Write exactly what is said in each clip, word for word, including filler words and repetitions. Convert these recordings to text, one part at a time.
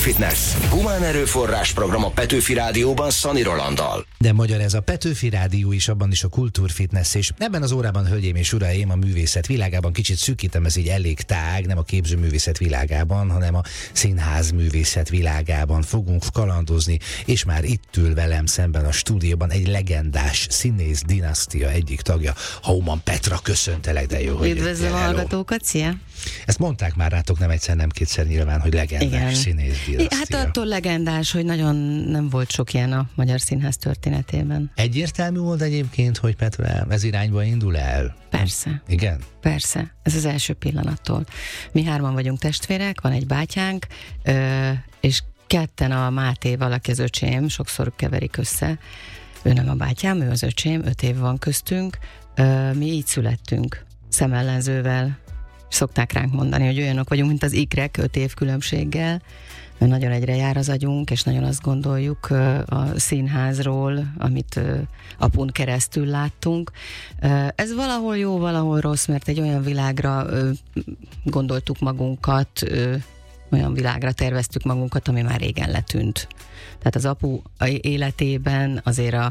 Kultúrfitness. Humán erőforrás program a Petőfi Rádióban Szani Rolanddal. De magyar ez a Petőfi Rádió is, abban is a Kultúrfitness, és ebben az órában, hölgyeim és uraim, a művészet világában, kicsit szűkítem, ez így elég tág, nem a képzőművészet világában, hanem a színház művészet világában fogunk kalandozni, és már itt ül velem szemben a stúdióban egy legendás színész dinasztia egyik tagja, Hauman Petra. Köszöntelek, de jó, hogy üdvözlöm a hallgatókat, szia! Ezt mondták már rátok nem egyszer, nem kétszer nyilván, hogy legendás Igen. színész dinasztia. Hát attól legendás, hogy nagyon nem volt sok ilyen a magyar színház történetében. Egyértelmű volt egyébként, hogy Petra ez irányba indul el? Persze. Igen? Persze. Ez az első pillanattól. Mi hárman vagyunk testvérek, van egy bátyánk, és ketten a Mátéval, aki az öcsém, sokszor keverik össze. Ő nem a bátyám, ő az öcsém, öt év van köztünk. Mi így születtünk, szemellenzővel. Szokták ránk mondani, hogy olyanok vagyunk, mint az ikrek, öt év különbséggel, mert nagyon egyre jár az agyunk, és nagyon azt gondoljuk a színházról, amit apun keresztül láttunk. Ez valahol jó, valahol rossz, mert egy olyan világra gondoltuk magunkat, olyan világra terveztük magunkat, ami már régen letűnt. Tehát az apu életében azért a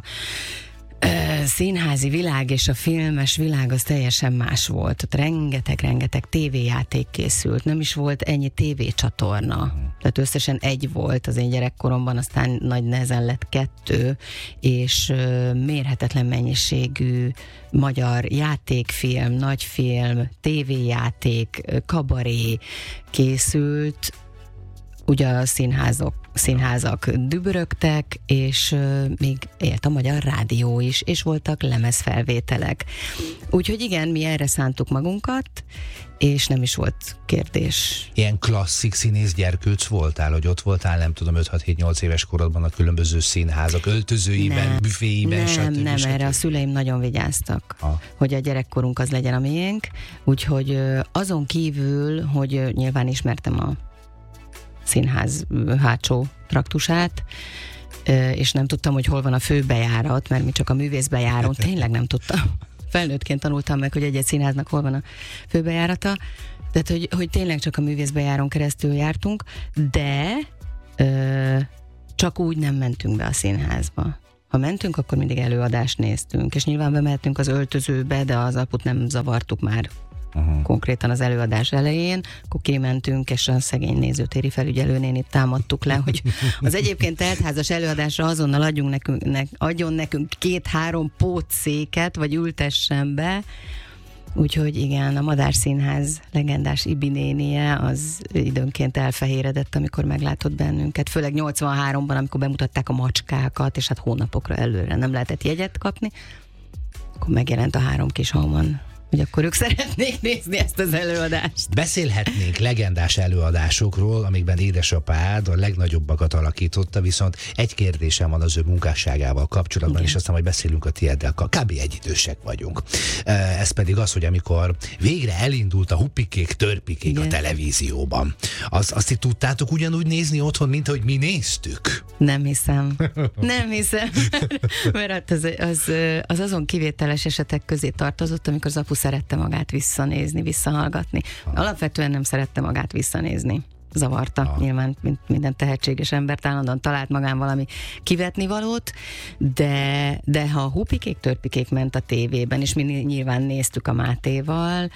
színházi világ és a filmes világ az teljesen más volt. Ott rengeteg-rengeteg tévéjáték készült. Nem is volt ennyi tévécsatorna. Tehát összesen egy volt az én gyerekkoromban, aztán nagy nehezen lett kettő, és mérhetetlen mennyiségű magyar játékfilm, nagyfilm, tévéjáték, kabaré készült. Ugye a színházok, színházak dübörögtek, és uh, még élt a Magyar Rádió is, és voltak lemezfelvételek. Úgyhogy igen, mi erre szántuk magunkat, és nem is volt kérdés. Ilyen klasszik színész gyerkőc voltál, hogy ott voltál, nem tudom, öt-hat-hét-nyolc éves korodban a különböző színházak öltözőiben, nem, büféiben, nem, stb. Nem, stb. erre a szüleim nagyon vigyáztak, ha. hogy a gyerekkorunk az legyen a miénk, úgyhogy uh, azon kívül, hogy uh, nyilván ismertem a színház hátsó traktusát, és nem tudtam, hogy hol van a főbejárat, mert mi csak a művészbejárón, tényleg nem tudtam. Felnőttként tanultam meg, hogy egy-egy színháznak hol van a főbejárata, tehát, hogy, hogy tényleg csak a művészbejáron keresztül jártunk, de ö, csak úgy nem mentünk be a színházba. Ha mentünk, akkor mindig előadást néztünk, és nyilván bemehetünk az öltözőbe, de az aput nem zavartuk már. Uh-huh. Konkrétan az előadás elején, akkor kimentünk, és a szegény nézőtéri felügyelőnénit támadtuk le, hogy az egyébként teltházas előadásra azonnal adjunk nekünk, ne, adjon nekünk két-három pótszéket, vagy ültessen be. Úgyhogy igen, a Madár Színház legendás Ibi nénie az időnként elfehéredett, amikor meglátott bennünket, főleg nyolcvanháromban, amikor bemutatták a macskákat, és hát hónapokra előre nem lehetett jegyet kapni, akkor megjelent a három kis Hauman, hogy akkor ők szeretnék nézni ezt az előadást. Beszélhetnénk legendás előadásokról, amikben édesapád a legnagyobbakat alakította, viszont egy kérdésem van az ő munkásságával kapcsolatban, igen. és aztán majd beszélünk a tieddel. Kb. Egyidősek vagyunk. Ez pedig az, hogy amikor végre elindult a Huppikék, Törpikék igen. a televízióban, az, azt itt tudtátok ugyanúgy nézni otthon, mint ahogy mi néztük? Nem hiszem. Nem hiszem. Mert az, az, az azon kivételes esetek közé tartozott, amikor az apu szerette magát visszanézni, visszahallgatni. Ah. Alapvetően nem szerette magát visszanézni. Zavarta. Ah. Nyilván, mint minden tehetséges ember, állandóan talált magán valami kivetnivalót, de, de ha a Huppikék, Törpikék ment a tévében, és mi nyilván néztük a Mátéval,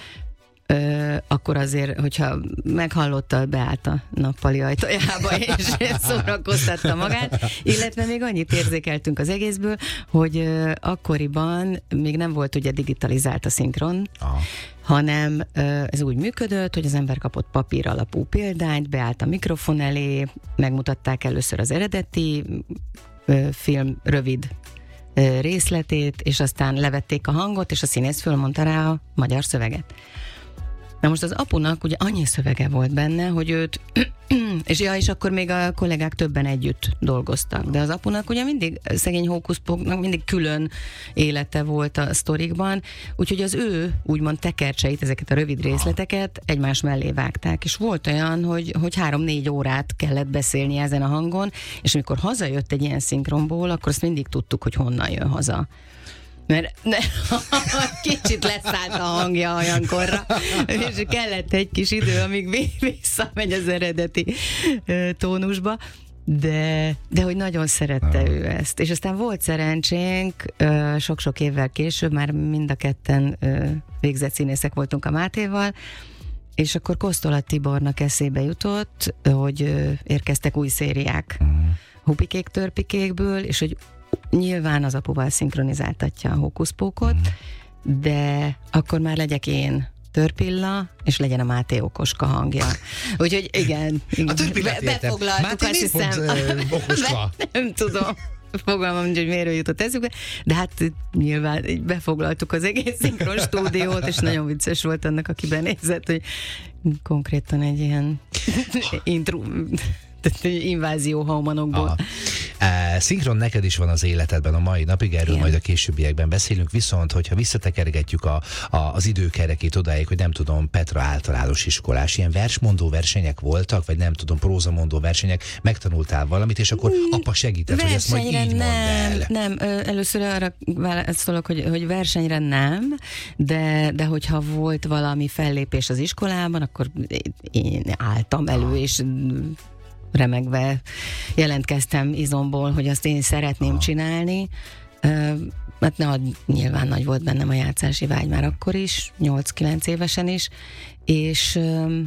Ö, akkor azért, hogyha meghallotta, beállt a nappali ajtajába, és szórakoztatta magát, illetve még annyit érzékeltünk az egészből, hogy ö, akkoriban még nem volt ugye digitalizált a szinkron, aha. hanem ö, ez úgy működött, hogy az ember kapott papír alapú példányt, beállt a mikrofon elé, megmutatták először az eredeti ö, film rövid ö, részletét, és aztán levették a hangot, és a színész fölmondta rá a magyar szöveget. Na most az apunak ugye annyi szövege volt benne, hogy őt, és ja, és akkor még a kollégák többen együtt dolgoztak, de az apunak ugye mindig, szegény hókuszpóknak mindig külön élete volt a sztorikban, úgyhogy az ő úgymond tekercseit, ezeket a rövid részleteket egymás mellé vágták, és volt olyan, hogy, hogy három-négy órát kellett beszélni ezen a hangon, és amikor hazajött egy ilyen szinkronból, akkor azt mindig tudtuk, hogy honnan jön haza. mert ne, kicsit leszállt a hangja olyankorra, és kellett egy kis idő, amíg visszamegy az eredeti tónusba, de, de hogy nagyon szerette ah. ő ezt. És aztán volt szerencsénk, sok-sok évvel később, már mind a ketten végzett színészek voltunk a Mátéval, és akkor Kosztolat Tibornak eszébe jutott, hogy érkeztek új szériák uh-huh. Hupikék-törpikékből, és hogy nyilván az apuval szinkronizáltatja a Hókuszpókot, uh-huh. de akkor már legyek én Törpilla, és legyen a Máté Okoska hangja. Úgyhogy igen, igen. A Törpillát Be, befoglaltuk, Máté azt hiszem. Pont, uh, Okoska? Be, nem tudom. Fogalmam, hogy miért jutott eszükbe, de hát nyilván így befoglaltuk az egész szinkron stúdiót, és nagyon vicces volt annak, aki benézett, hogy konkrétan egy ilyen intro, invázió haumanokból. Uh, szinkron neked is van az életedben a mai napig, erről igen. majd a későbbiekben beszélünk, viszont hogyha visszatekergetjük a, a, az időkerekét odáig, hogy nem tudom, Petra általános iskolás, ilyen versmondó versenyek voltak, vagy nem tudom, prózamondó versenyek, megtanultál valamit, és akkor apa segített, hogy ezt majd így mondd el. Nem, először arra szólok, hogy, hogy versenyre nem, de, de hogyha volt valami fellépés az iskolában, akkor én álltam elő, és remegve jelentkeztem izomból, hogy azt én szeretném ah. csinálni. Hát na, nyilván nagy volt bennem a játszási vágy már akkor is, nyolc-kilenc évesen is, és,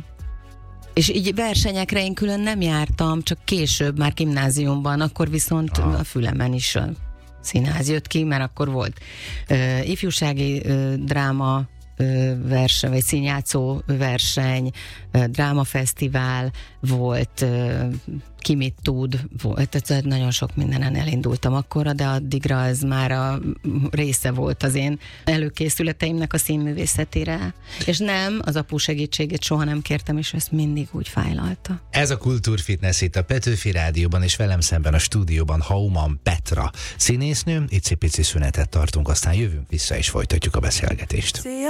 és így versenyekre én külön nem jártam, csak később, már gimnáziumban, akkor viszont ah. a fülemen is a színház jött ki, mert akkor volt uh, ifjúsági uh, dráma verseny, vagy színjátszó verseny, drámafesztivál volt, ki mit tud, volt, tehát nagyon sok mindenen elindultam akkora, de addigra ez már a része volt az én előkészületeimnek a színművészetére. És nem, az apu segítségét soha nem kértem, és ezt mindig úgy fájlalta. Ez a Kultúrfitness itt a Petőfi Rádióban, és velem szemben a stúdióban Hauman Petra színésznő. Icipici szünetet tartunk, aztán jövünk vissza, és folytatjuk a beszélgetést.